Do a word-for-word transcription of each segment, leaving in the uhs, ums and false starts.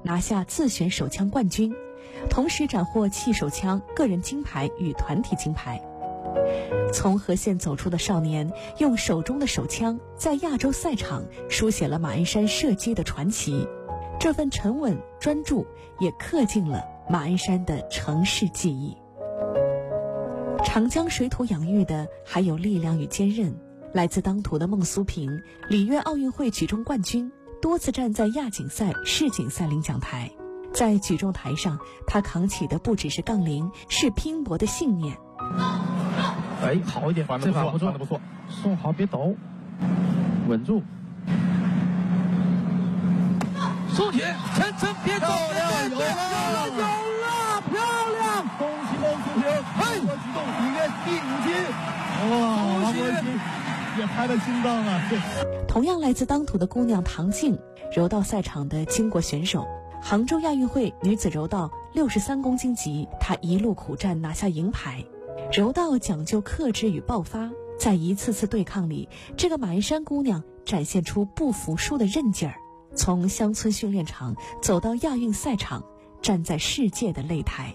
拿下自选手枪冠军，同时斩获气手枪个人金牌与团体金牌。从和县走出的少年，用手中的手枪在亚洲赛场书写了马鞍山射击的传奇。这份沉稳专注也刻进了马鞍山的城市记忆。长江水土养育的还有力量与坚韧。来自当涂的孟苏平，里约奥运会举重冠军，多次站在亚锦赛、世锦赛领奖台。在举重台上，他扛起的不只是杠铃，是拼搏的信念。 哎，好一点，这把不错，不错，送好，别抖，稳住。收起，全程别抖，有了，有了，有了，漂亮！恭喜孟苏平，嘿，我举重里面第五金，哇，王国兴也拍了心脏啊！ 同样来自当涂的姑娘唐静，柔道赛场的巾帼选手。杭州亚运会女子柔道六十三公斤级，她一路苦战拿下银牌。柔道讲究克制与爆发，在一次次对抗里，这个马鞍山姑娘展现出不服输的韧劲儿。从乡村训练场走到亚运赛场，站在世界的擂台。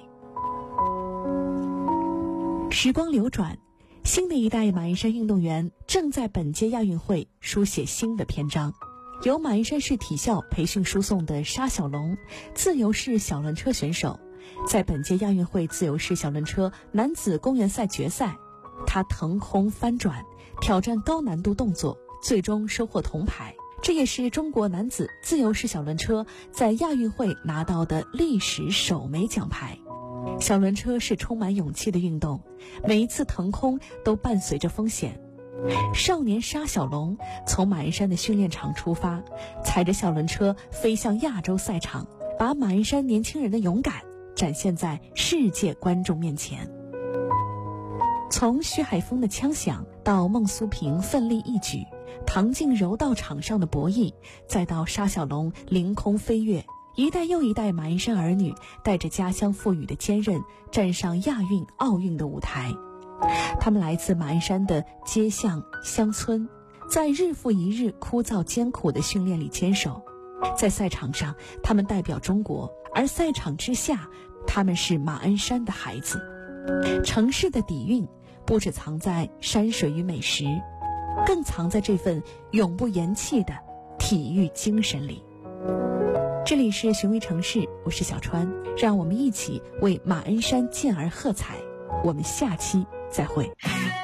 时光流转，新的一代马鞍山运动员正在本届亚运会书写新的篇章。由马鞍山市体校培训输送的沙小龙，自由式小轮车选手，在本届亚运会自由式小轮车男子公园赛决赛，他腾空翻转，挑战高难度动作，最终收获铜牌。这也是中国男子自由式小轮车在亚运会拿到的历史首枚奖牌。小轮车是充满勇气的运动，每一次腾空都伴随着风险。少年沙小龙从马鞍山的训练场出发，踩着小轮车飞向亚洲赛场，把马鞍山年轻人的勇敢展现在世界观众面前。从徐海峰的枪响到孟苏平奋力一举，唐静柔道场上的博弈，再到沙小龙凌空飞跃，一代又一代马鞍山儿女带着家乡赋予的坚韧，站上亚运、奥运的舞台。他们来自马鞍山的街巷乡村，在日复一日枯燥艰苦的训练里坚守。在赛场上，他们代表中国，而赛场之下，他们是马鞍山的孩子。城市的底蕴不只藏在山水与美食，更藏在这份永不言弃的体育精神里。这里是寻味城市，我是小川，让我们一起为马鞍山健儿喝彩。我们下期再会。